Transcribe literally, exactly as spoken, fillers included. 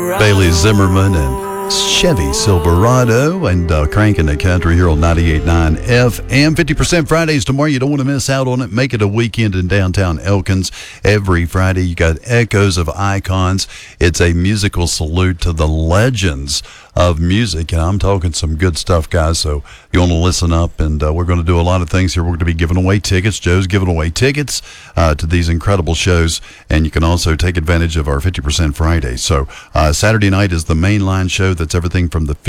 Bailey Zimmerman and Chevy Silverado and uh, cranking the country here on ninety-eight point nine F M. fifty percent Fridays tomorrow. You don't want to miss out on it. Make it a weekend in downtown Elkins. Every Friday, you got Echoes of Icons. It's a musical salute to the legends of music, and I'm talking some good stuff, guys, so you want to listen up, and uh, we're going to do a lot of things here. We're going to be giving away tickets. Joe's giving away tickets uh, to these incredible shows, and you can also take advantage of our fifty percent Friday. So uh, Saturday night is the mainline show. That's everything from the